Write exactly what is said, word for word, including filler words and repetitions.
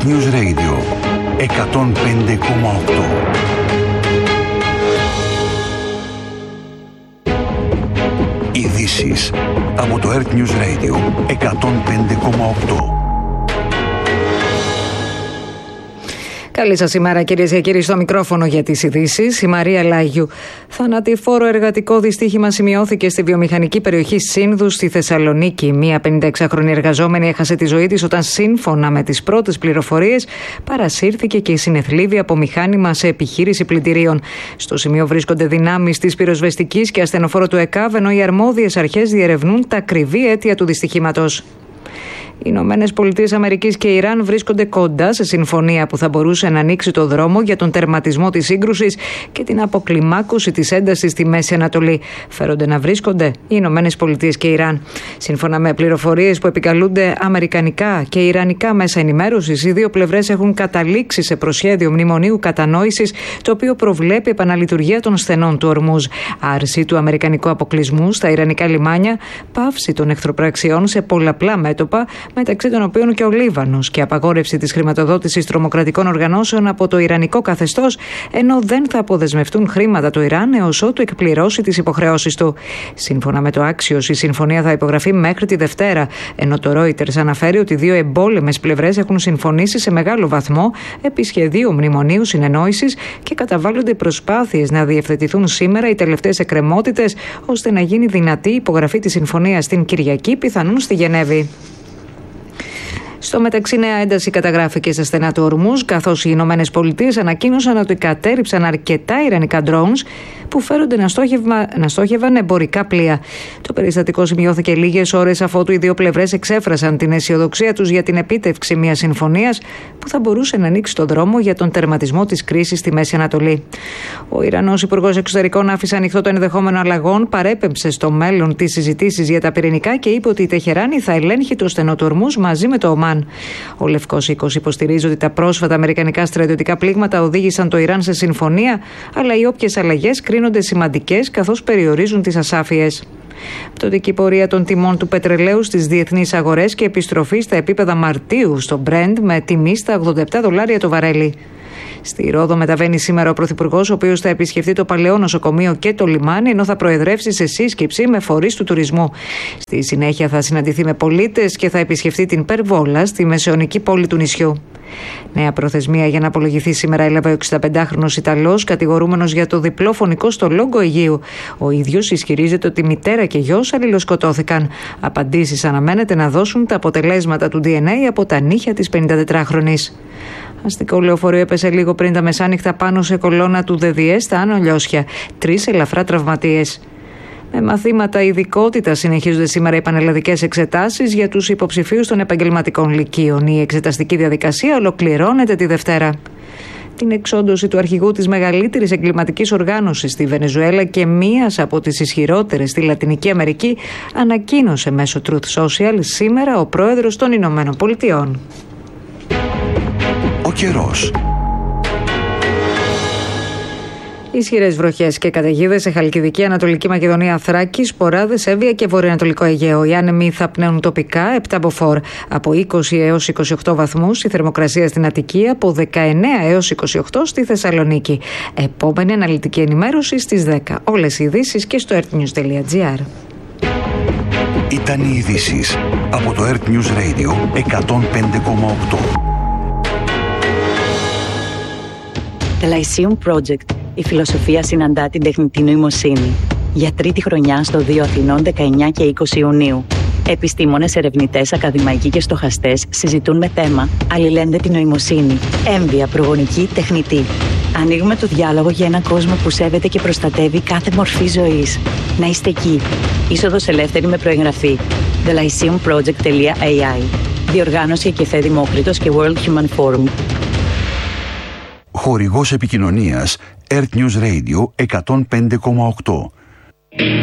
News Radio εκατόν πέντε κόμμα οκτώ. Ειδήσεις από το Earth News Radio εκατόν πέντε κόμμα οκτώ. Καλή σας ημέρα, κυρίες και κύριοι, στο μικρόφωνο για τις ειδήσεις. Η Μαρία Λάγιου. Θανατηφόρο εργατικό δυστύχημα σημειώθηκε στη βιομηχανική περιοχή Σύνδου στη Θεσσαλονίκη. Μία πενηνταεξάχρονη εργαζόμενη έχασε τη ζωή της όταν, σύμφωνα με τις πρώτες πληροφορίες, παρασύρθηκε και συνεθλίβη από μηχάνημα σε επιχείρηση πλυντηρίων. Στο σημείο βρίσκονται δυνάμεις της πυροσβεστικής και ασθενοφόρου του ΕΚΑΒ, ενώ οι αρμόδιες αρχές διερευνούν τα ακριβή αίτια του δυστυχήματος. Οι Ηνωμένες Πολιτείες Αμερικής και Ιράν βρίσκονται κοντά σε συμφωνία που θα μπορούσε να ανοίξει το δρόμο για τον τερματισμό της σύγκρουσης και την αποκλιμάκωση της έντασης στη Μέση Ανατολή. Φέρονται να βρίσκονται οι Ηνωμένες Πολιτείες και Ιράν. Σύμφωνα με πληροφορίες που επικαλούνται αμερικανικά και ιρανικά μέσα ενημέρωσης, οι δύο πλευρές έχουν καταλήξει σε προσχέδιο μνημονίου κατανόησης, το οποίο προβλέπει επαναλειτουργία των στενών του Ορμούζ, άρση του αμερικανικού αποκλεισμού στα ιρανικά λιμάνια, πάυση των εχθροπραξιών σε πολλαπλά μέτωπα, μεταξύ των οποίων και ο Λίβανος, και απαγόρευση της χρηματοδότησης τρομοκρατικών οργανώσεων από το ιρανικό καθεστώς, ενώ δεν θα αποδεσμευτούν χρήματα το Ιράν έως ότου εκπληρώσει τις υποχρεώσεις του. Σύμφωνα με το Axios, η συμφωνία θα υπογραφεί μέχρι τη Δευτέρα, ενώ το Reuters αναφέρει ότι δύο εμπόλεμες πλευρές έχουν συμφωνήσει σε μεγάλο βαθμό επί σχεδίου μνημονίου συνεννόησης και καταβάλλονται προσπάθειες να διευθετηθούν σήμερα οι τελευταίες εκκρεμότητες, ώστε να γίνει δυνατή η υπογραφή της συμφωνίας την Κυριακή, πιθανόν στη Γενέβη. Στο μεταξύ, νέα ένταση καταγράφηκε στα στενά του Ορμούζ, καθώς οι Ηνωμένες Πολιτείες ανακοίνωσαν ότι κατέρριψαν αρκετά ιρανικά drones που φέρονται να, να στόχευαν εμπορικά πλοία. Το περιστατικό σημειώθηκε λίγες ώρες αφότου οι δύο πλευρές εξέφρασαν την αισιοδοξία τους για την επίτευξη μιας συμφωνίας που θα μπορούσε να ανοίξει τον δρόμο για τον τερματισμό της κρίσης στη Μέση Ανατολή. Ο Ιρανός Υπουργός Εξωτερικών άφησε ανοιχτό το ενδεχόμενο αλλαγών, παρέπεμψε στο μέλλον τις συζητήσεις για τα πυρηνικά και είπε ότι η Τεχεράνη θα ελέγχει το στενό του Ορμούζ μαζί με το Ομάν. Ο Λευκός Οίκος υποστηρίζει ότι τα πρόσφατα αμερικανικά στρατιωτικά πλήγματα οδήγησαν το Ιράν σε συμφωνία, αλλά οι όποιες αλλαγές κρίνονται σημαντικές καθώς περιορίζουν τις ασάφειες. Πτωτική πορεία των τιμών του πετρελαίου στις διεθνείς αγορές και επιστροφή στα επίπεδα Μαρτίου στο Brent με τιμή στα ογδόντα επτά δολάρια το βαρέλι. Στη Ρόδο μεταβαίνει σήμερα ο Πρωθυπουργός, ο οποίος θα επισκεφτεί το παλαιό νοσοκομείο και το λιμάνι, ενώ θα προεδρεύσει σε σύσκεψη με φορείς του τουρισμού. Στη συνέχεια θα συναντηθεί με πολίτες και θα επισκεφτεί την Περβόλα, στη μεσαιωνική πόλη του νησιού. Νέα προθεσμία για να απολογηθεί σήμερα έλαβε ο εξηνταπεντάχρονος Ιταλός, κατηγορούμενος για το διπλό φωνικό στο Λόγκο Αιγείου. Ο ίδιος ισχυρίζεται ότι μητέρα και γιος αλληλοσκοτώθηκαν. Απαντήσεις αναμένεται να δώσουν τα αποτελέσματα του ντι εν έι από τα νύχια της πενηντατετράχρονης. Αστικό λεωφορείο έπεσε λίγο πριν τα μεσάνυχτα πάνω σε κολόνα του ΔΔΕ στα Άνω Λιώσια. Τρεις ελαφρά τραυματίες. Με μαθήματα ειδικότητα συνεχίζονται σήμερα οι πανελλαδικές εξετάσεις για τους υποψηφίους των επαγγελματικών λυκείων. Η εξεταστική διαδικασία ολοκληρώνεται τη Δευτέρα. Την εξόντωση του αρχηγού της μεγαλύτερης εγκληματικής οργάνωσης στη Βενεζουέλα και μίας από τις ισχυρότερες στη Λατινική Αμερική ανακοίνωσε μέσω Truth Social σήμερα ο πρόεδρος των Ηνωμένων Πολιτειών. Ο καιρός. Ισχυρές βροχές και καταιγίδες σε Χαλκιδική, Ανατολική Μακεδονία, Θράκη, Σποράδες, Εύβοια και Βορειοανατολικό Αιγαίο. Οι άνεμοι θα πνέουν τοπικά επτά μποφόρ από είκοσι έως είκοσι οκτώ βαθμούς. Η θερμοκρασία στην Αττική από δεκαεννέα έως είκοσι οκτώ στη Θεσσαλονίκη. Επόμενη αναλυτική ενημέρωση στις δέκα. Όλες οι ειδήσεις και στο earthnews τελεία gr. Ήταν οι ειδήσεις από το Earth News Radio εκατόν πέντε κόμμα οκτώ. The Lyceum Project. Η φιλοσοφία συναντά την τεχνητή νοημοσύνη. Για τρίτη χρονιά στο δύο Αθηνών δεκαεννέα και είκοσι Ιουνίου. Επιστήμονες, ερευνητές, ακαδημαϊκοί και στοχαστές συζητούν με θέμα αλληλένδετη νοημοσύνη, έμβια, προγονική, τεχνητή. Ανοίγουμε το διάλογο για έναν κόσμο που σέβεται και προστατεύει κάθε μορφή ζωής. Να είστε εκεί. Είσοδος ελεύθερη με προεγγραφή. the lyceum project τελεία έι άι. Διοργάνωση Εκεφέ Δημόκριτος και World Human Forum. Χορηγός επικοινωνίας Earth News Radio εκατόν πέντε κόμμα οκτώ.